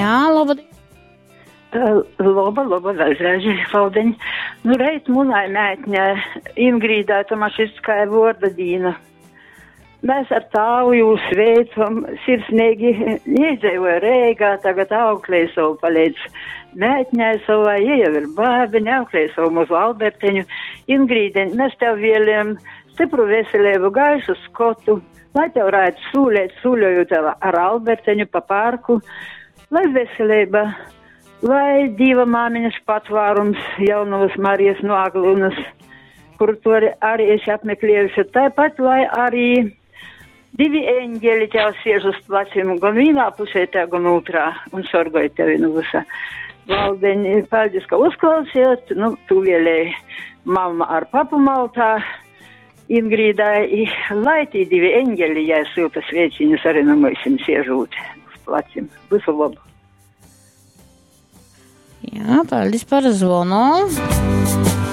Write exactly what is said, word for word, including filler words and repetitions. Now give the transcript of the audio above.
Jā, labdien. Loba, loba, vēlreiz, paldiņ. Nu, reit munai mētņē Ingrīdā Tomašiskai vorda dīna. Mēs ar tāvu jūs veicam, sirsnīgi iedzīvoja Reigā, tagad auklēja savu palīdz mētņai savai, jau ir bābiņi, auklēja savu muzu Alberteņu. Ingrīdeņ, mēs tev vieliem stipru veselību, gaišu skotu, lai tev rāda sūlēt, sūļoju tev ar Alberteņu pa parku, lai veselība. Lai diva māmiņas patvārums Jaunavas Marijas no Aglunas, kur to arī esi apmeklējusi. Tāpat, lai arī divi eņģeli tev siež uz placim, gan vienā pusē tev, gan otrā, un sorgoja tevi no visa. Valdeņi, paldies, ka uzklausījāt, nu, tu vēlēji mamma ar papu maltā, Ingrīdai, lai tī divi eņģeli, ja siltas veiciņas arī no mūsim siežūt uz placim. Visu labu. Jā, paldies par zvonu.